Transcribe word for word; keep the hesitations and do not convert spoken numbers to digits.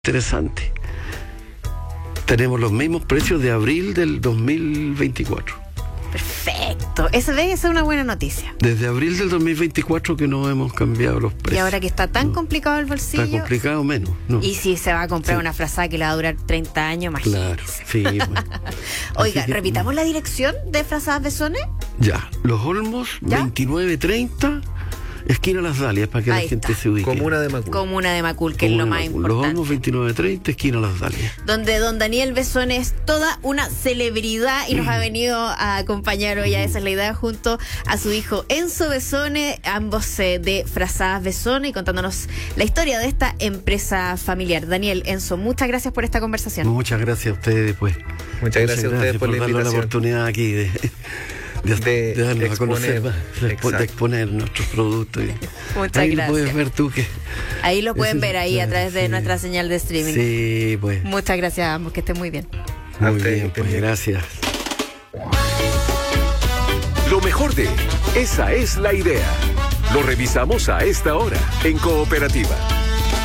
Interesante. Tenemos los mismos precios de abril del dos mil veinticuatro. Perfecto. Esa debe ser una buena noticia. Desde abril del dos mil veinticuatro que no hemos cambiado los precios. Y ahora que está tan no. complicado el bolsillo. Está complicado menos. No. Y si se va a comprar sí. una frazada que le va a durar treinta años, más. Claro, sí. Bueno. Oiga, que, repitamos la dirección de Frazadas Besones. Ya, Los Olmos, ¿Ya? veintinueve treinta, esquina Las Dalias, para que Ahí la gente está. se ubique. Comuna de Macul. Comuna de Macul, que Comuna es lo más Macul. importante. Los Olmos, veintinueve treinta, esquina Las Dalias. Donde don Daniel Besones es toda una celebridad y nos ha venido a acompañar hoy a Esa es la Idea junto a su hijo Enzo Besones, ambos eh, de Frazadas Besones, y contándonos la historia de esta empresa familiar. Daniel, Enzo, muchas gracias por esta conversación. Muchas gracias a ustedes, pues. Muchas gracias, Muchas gracias a ustedes por, por la invitación. la oportunidad aquí de... De, de, de darnos exponer, a conocer más, de, de exponer nuestros productos. Y muchas ahí gracias. Lo puedes ver tú que ahí lo pueden ver ahí a través de sí. nuestra señal de streaming. Sí, pues. Muchas gracias a ambos, que estén muy bien. Muy Hasta bien, pues gracias. Lo mejor de Esa es la Idea. Lo revisamos a esta hora en Cooperativa.